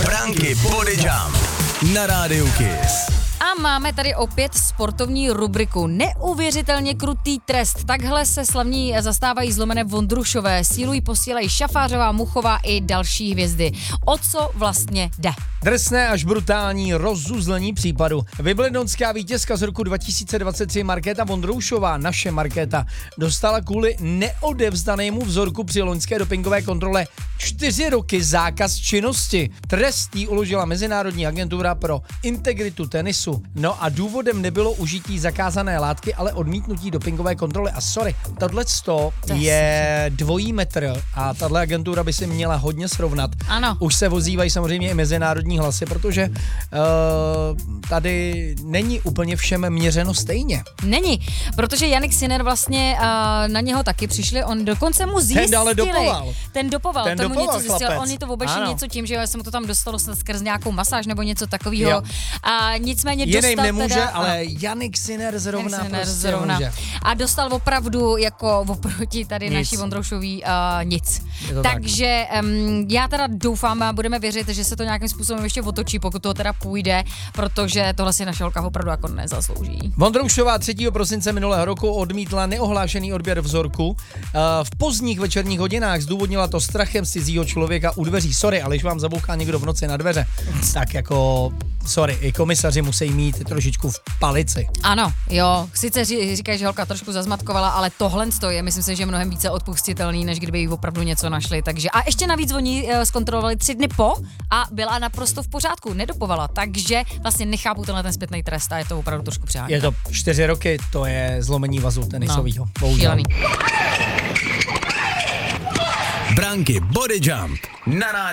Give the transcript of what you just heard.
Branky Body Jump na rádiu Kiss. A máme tady opět sportovní rubriku. Neuvěřitelně krutý trest. Takhle se slavní zastávají zlomené Vondrušové. Sílují, posílají Šafářová, Muchová i další hvězdy. O co vlastně jde? Drsné až brutální rozzuzlení případu. Wimbledonská vítězka z roku 2023 Markéta Vondroušová, naše Markéta, dostala kvůli neodevzdanému vzorku při loňské dopingové kontrole 4 roky zákaz činnosti. Trest jí uložila Mezinárodní agentura pro integritu tenisu. No a důvodem nebylo užití zakázané látky, ale odmítnutí dopingové kontroly. A sorry, tohleto je dvojí metr a tahle agentura by si měla hodně srovnat. Ano. Už se vozívají samozřejmě i mezinárodní hlasy, protože tady není úplně všem měřeno stejně. Není, protože Jannik Sinner vlastně na něho taky přišli, on dokonce mu zjistili. Ten ale dopoval. Ten dopoval mu něco zjistil, chlapec. on je to obešel něco tím, že se mu to tam dostalo skrz nějakou masáž nebo něco takového. A nicméně Jiným dostal nemůže, teda, ale Jannik Sinner zrovna může. A dostal opravdu jako oproti tady naší Vondroušový nic. Takže já teda doufám a budeme věřit, že se to nějakým způsobem ještě otočí, pokud to teda půjde, protože tohle si naše holka opravdu jako nezaslouží. Vondroušová 3. prosince minulého roku odmítla neohlášený odběr vzorku. V pozdních večerních hodinách zdůvodnila to strachem z cizího člověka u dveří. Sorry, ale když vám zabouchá někdo v noci na dveře, tak jako sorry, i komisaři musí mít trošičku v palici. Ano, jo, sice říkají, že holka trošku zazmatkovala, ale tohle je, myslím si, že mnohem více odpustitelný, než kdyby jí opravdu něco našli. Takže a ještě navíc oni zkontrolovali 3 dny po a byla naprosto v pořádku, nedopovala, takže vlastně nechápu ten zpětný trest a je to opravdu trošku přeháněné. Je to 4 roky, to je zlomení vazu tenisového. Šílený. Branky Body Jump na rádiu